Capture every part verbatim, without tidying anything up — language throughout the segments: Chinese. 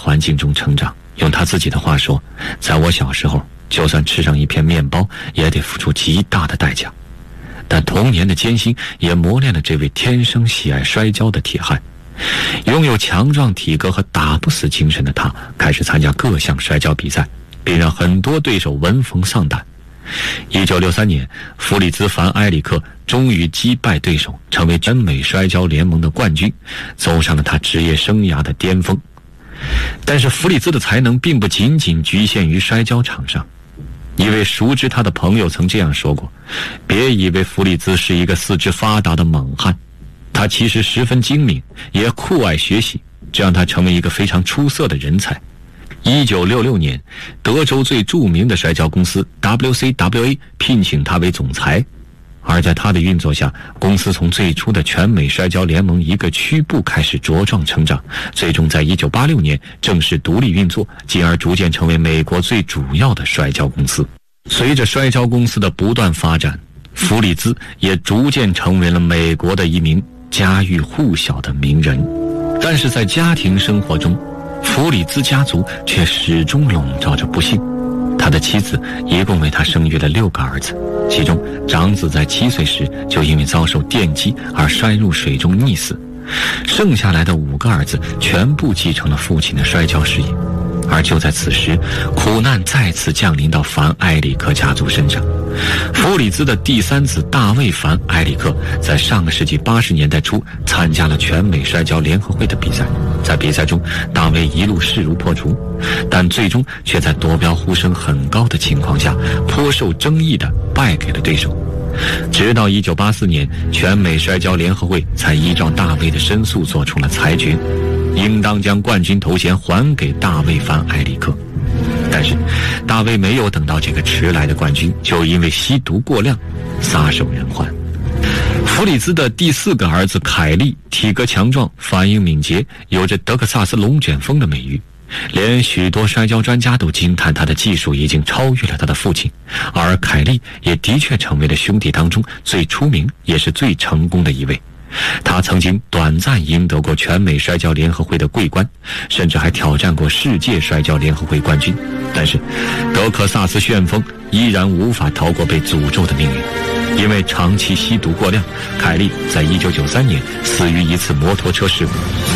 环境中成长。用他自己的话说，在我小时候，就算吃上一片面包，也得付出极大的代价。但童年的艰辛也磨练了这位天生喜爱摔跤的铁汉。拥有强壮体格和打不死精神的他，开始参加各项摔跤比赛，并让很多对手闻风丧胆。一九六三年，弗里兹·凡·埃里克终于击败对手，成为全美摔跤联盟的冠军，走上了他职业生涯的巅峰。但是弗里兹的才能并不仅仅局限于摔跤场上。一位熟知他的朋友曾这样说过，别以为弗里兹是一个四肢发达的猛汉，他其实十分精明，也酷爱学习，这让他成为一个非常出色的人才。一九六六年，德州最著名的摔跤公司 W C W A 聘请他为总裁，而在他的运作下，公司从最初的全美摔跤联盟一个区部开始茁壮成长，最终在一九八六年正式独立运作，进而逐渐成为美国最主要的摔跤公司。随着摔跤公司的不断发展，弗里兹也逐渐成为了美国的一名家喻户晓的名人。但是在家庭生活中，弗里兹家族却始终笼罩着不幸。他的妻子一共为他生育了六个儿子，其中长子在七岁时就因为遭受电击而摔入水中溺死，剩下来的五个儿子全部继承了父亲的摔跤事业。而就在此时，苦难再次降临到凡·埃里克家族身上。弗里兹的第三子大卫·凡·埃里克在上个世纪八十年代初参加了全美摔跤联合会的比赛，在比赛中大卫一路势如破竹，但最终却在夺标呼声很高的情况下颇受争议地败给了对手。直到一九八四年，全美摔跤联合会才依照大卫的申诉做出了裁决，应当将冠军头衔还给大卫·凡·埃里克。但是大卫没有等到这个迟来的冠军，就因为吸毒过量撒手人寰。弗里兹的第四个儿子凯利体格强壮，反应敏捷，有着德克萨斯龙卷风的美誉，连许多摔跤专家都惊叹他的技术已经超越了他的父亲。而凯利也的确成为了兄弟当中最出名也是最成功的一位。他曾经短暂赢得过全美摔跤联合会的桂冠，甚至还挑战过世界摔跤联合会冠军。但是德克萨斯旋风依然无法逃过被诅咒的命运，因为长期吸毒过量，凯利在一九九三年死于一次摩托车事故。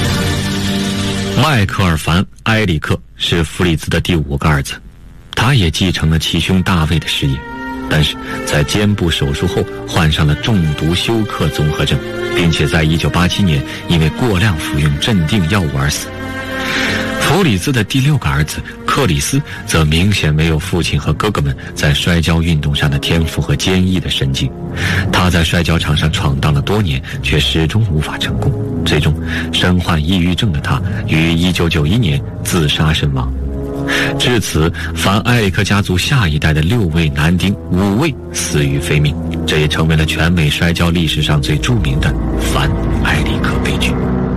迈克尔·凡·埃里克是弗里兹的第五个儿子，他也继承了其兄大卫的事业，但是在肩部手术后患上了中毒休克综合症，并且在一九八七年因为过量服用镇定药物而死。弗里兹的第六个儿子克里斯则明显没有父亲和哥哥们在摔跤运动上的天赋和坚毅的神经，他在摔跤场上闯荡了多年，却始终无法成功，最终身患抑郁症的他于一九九一年自杀身亡。至此，凡·埃里克家族下一代的六位男丁五位死于非命，这也成为了全美摔跤历史上最著名的凡·埃里克悲剧。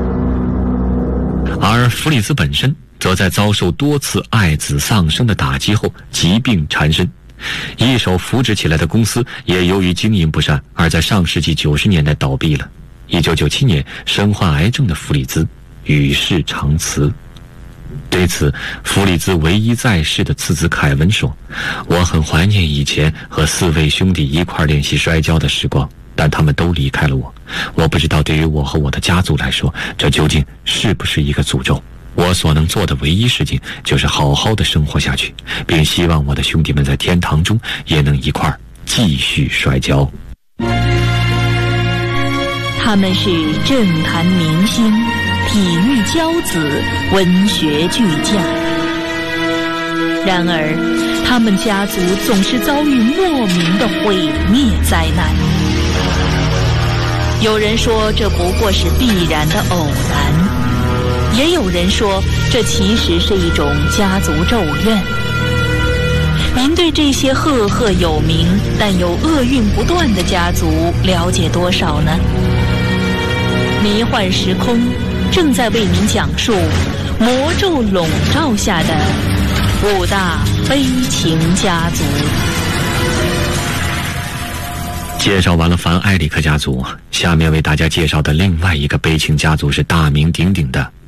而弗里兹本身则在遭受多次爱子丧生的打击后疾病缠身，一手扶植起来的公司也由于经营不善而在上世纪九十年代倒闭了。一九九七年，身患癌症的弗里兹与世长辞。对此，弗里兹唯一在世的次子凯文说：“我很怀念以前和四位兄弟一块练习摔跤的时光，但他们都离开了我。我不知道对于我和我的家族来说，这究竟是不是一个诅咒。我所能做的唯一事情就是好好的生活下去，并希望我的兄弟们在天堂中也能一块继续摔跤。” 他们是政坛明星、体育骄子、文学巨匠。然而他们家族总是遭遇莫名的毁灭灾难。有人说这不过是必然的偶然，也有人说这其实是一种家族咒怨。您对这些赫赫有名但又厄运不断的家族了解多少呢？迷幻时空正在为您讲述魔咒笼罩下的五大悲情家族。 介绍完了凡·埃里克家族，下面为大家介绍的另外一个悲情家族是大名鼎鼎的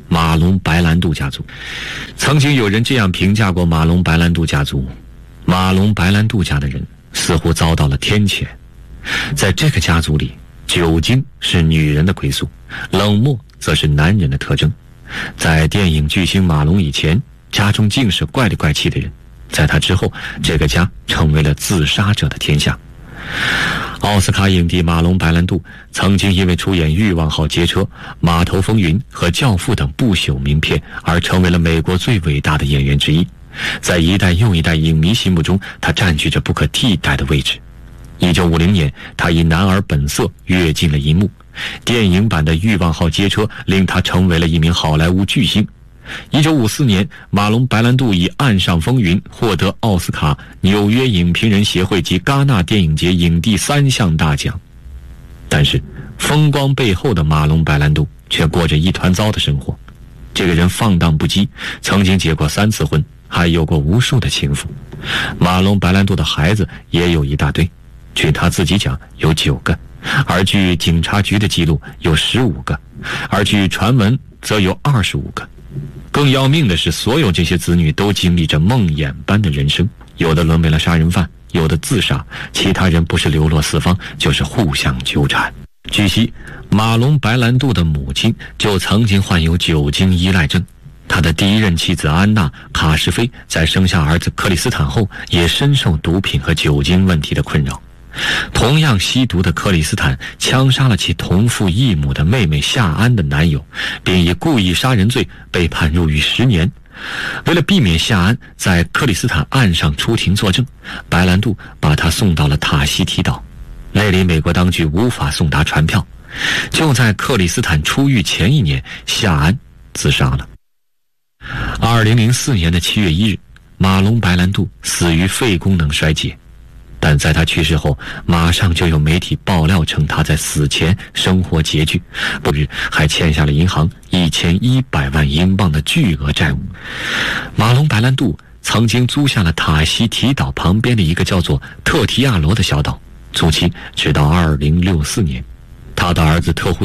马龙白兰度家族。曾经有人这样评价过马龙白兰度家族：马龙白兰度家的人似乎遭到了天谴。在这个家族里，酒精是女人的归宿，冷漠则是男人的特征。在电影巨星马龙以前，家中尽是怪里怪气的人；在他之后，这个家成为了自杀者的天下。奥斯卡影帝马龙白兰度曾经因为出演《欲望号街车》《码头风云》和《教父》等不朽名片而成为了美国最伟大的演员之一。在一代又一代影迷心目中，他占据着不可替代的位置。一九五零年，他以男儿本色跃进了银幕，电影版的《欲望号街车》令他成为了一名好莱坞巨星。一九五四年，马龙白兰度以《岸上风云》获得奥斯卡、纽约影评人协会及戛纳电影节影帝三项大奖。但是，风光背后的马龙白兰度却过着一团糟的生活。这个人放荡不羁，曾经结过三次婚，还有过无数的情妇。马龙白兰度的孩子也有一大堆，据他自己讲有九个，而据警察局的记录有十五个，而据传闻则有二十五个。更要命的是，所有这些子女都经历着梦魇般的人生，有的沦为了杀人犯，有的自杀，其他人不是流落四方，就是互相纠缠。据悉，马龙白兰度的母亲就曾经患有酒精依赖症，他的第一任妻子安娜·卡什菲在生下儿子克里斯坦后，也深受毒品和酒精问题的困扰。同样吸毒的克里斯坦枪杀了其同父异母的妹妹夏安的男友，并以故意杀人罪被判入狱十年。为了避免夏安在克里斯坦案上出庭作证，白兰度把他送到了塔希提岛，那里美国当局无法送达传票。就在克里斯坦出狱前一年，夏安自杀了。二零零四年的七月一日，马龙白兰度死于肺功能衰竭。但在他去世后，马上就有媒体爆料称他在死前生活拮据，不日还欠下了银行一千一百万英镑的巨额债务。马龙白兰度曾经租下了塔希提岛旁边的一个叫做特提亚罗的小岛，租期直到二零六四年。他的儿子特胡